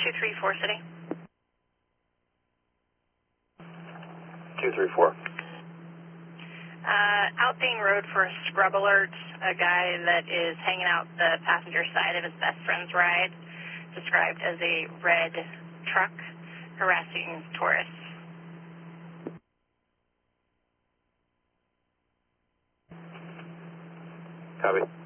234 City. 234. Outbeing Road for a scrub alert. A guy that is hanging out the passenger side of his best friend's ride, described as a red truck, harassing tourists. Copy.